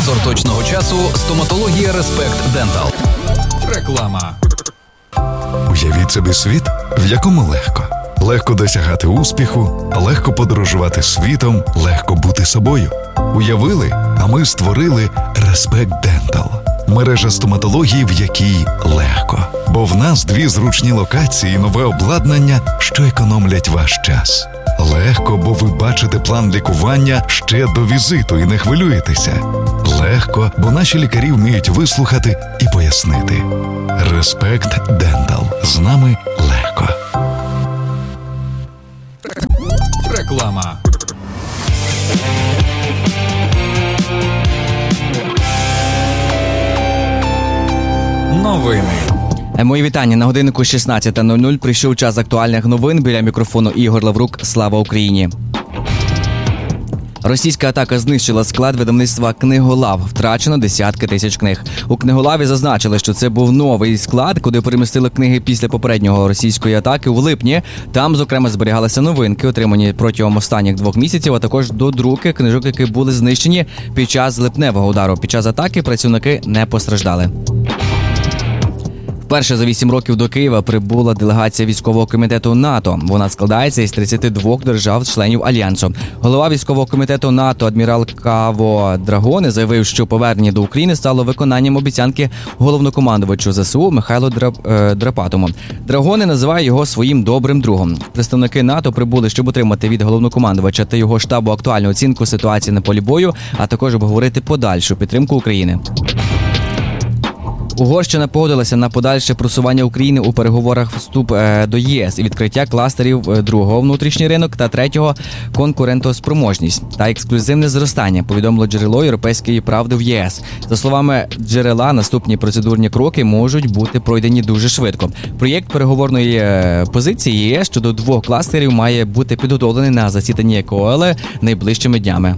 Спонсор точного часу – стоматологія Респект Дентал. Реклама. Уявіть собі світ, в якому легко. Легко досягати успіху, легко подорожувати світом, легко бути собою. Уявили, а ми створили Респект Дентал. Мережа стоматології, в якій легко. Бо в нас 2 зручні локації і нове обладнання, що економлять ваш час. Легко, бо ви бачите план лікування ще до візиту і не хвилюєтеся. Легко, бо наші лікарі вміють вислухати і пояснити. Респект Дентал. З нами легко. Реклама. Новини. Мої вітання. На годиннику 16:00 прийшов час актуальних новин. Біля мікрофону Ігор Лаврук. Слава Україні! Російська атака знищила склад видавництва «Книголав». Втрачено десятки тисяч книг. У «Книголаві» зазначили, що це був новий склад, куди перемістили книги після попереднього російської атаки у липні. Там, зокрема, зберігалися новинки, отримані протягом останніх 2 місяців, а також додруки книжок, які були знищені під час липневого удару. Під час атаки працівники не постраждали. Вперше за 8 років до Києва прибула делегація військового комітету НАТО. Вона складається із 32 держав-членів Альянсу. Голова військового комітету НАТО адмірал Каво Драгони заявив, що повернення до України стало виконанням обіцянки головнокомандувачу ЗСУ Михайлу Драпатому. Драгони називає його своїм добрим другом. Представники НАТО прибули, щоб отримати від головнокомандувача та його штабу актуальну оцінку ситуації на полі бою, а також обговорити подальшу підтримку України. Угорщина погодилася на подальше просування України у переговорах вступ до ЄС і відкриття кластерів 2-го внутрішній ринок та 3-го конкурентоспроможність та ексклюзивне зростання, повідомило джерело Європейської правди в ЄС. За словами джерела, наступні процедурні кроки можуть бути пройдені дуже швидко. Проєкт переговорної позиції ЄС щодо 2 кластерів має бути підготовлений на засіданні КОЕЛ найближчими днями.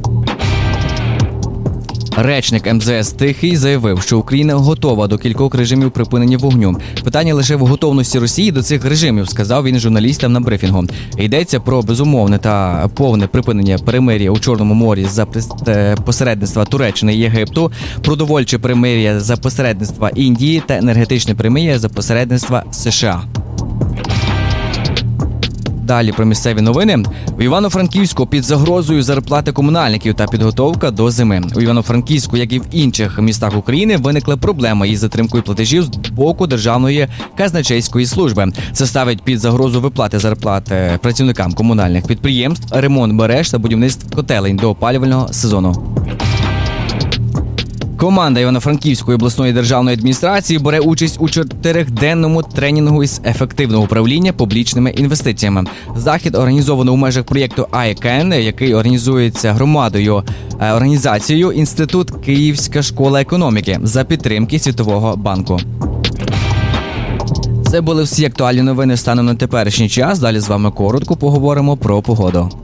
Речник МЗС Тихий заявив, що Україна готова до кількох режимів припинення вогню. Питання лише в готовності Росії до цих режимів, сказав він журналістам на брифінгу. Йдеться про безумовне та повне припинення перемир'я у Чорному морі за посередництва Туреччини і Єгипту, продовольче перемир'я за посередництва Індії та енергетичне перемир'я за посередництва США. Далі про місцеві новини. У Івано-Франківську під загрозою зарплати комунальників та підготовка до зими. У Івано-Франківську, як і в інших містах України, виникли проблеми із затримкою платежів з боку Державної казначейської служби. Це ставить під загрозу виплати зарплат працівникам комунальних підприємств, ремонт мереж та будівництв котелень до опалювального сезону. Команда Івано-Франківської обласної державної адміністрації бере участь у 4-денному тренінгу із ефективного управління публічними інвестиціями. Захід організовано у межах проєкту ICANN, який організується громадою організацією Інститут Київська школа економіки за підтримки Світового банку. Це були всі актуальні новини станом на теперішній час. Далі з вами коротко поговоримо про погоду.